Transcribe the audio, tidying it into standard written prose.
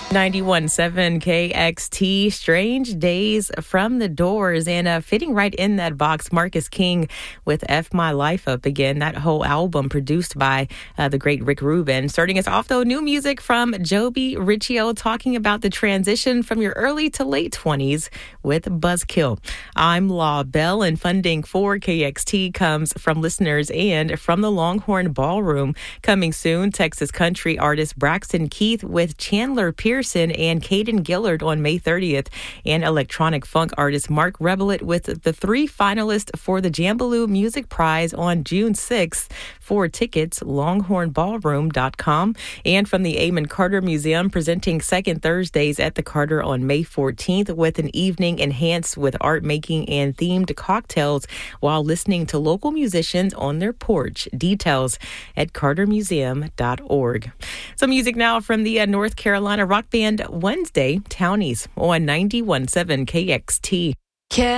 91.7 KXT, Strange Days from the Doors, and fitting right in that box, Marcus King with F My Life Up Again, that whole album produced by the great Rick Rubin. Starting us off, though, new music from Joby Riccio talking about the transition from your early to late 20s with Buzzkill. I'm Law Bell, and funding for KXT comes from listeners and from the Longhorn Ballroom. Coming soon, Texas country artist Braxton Keith with Chandler Pearson and Caden Gillard on May 30th, and electronic funk artist Mark Rebelit with the 3 finalists for the Jambaloo Music Prize on June 6th. For tickets, longhornballroom.com. And from the Amon Carter Museum, presenting second Thursdays at the Carter on May 14th with an evening enhanced with art making and themed cocktails while listening to local musicians on their porch. Details at cartermuseum.org. Some music now from the North Carolina rock band Wednesday, Townies on 91.7 KXT.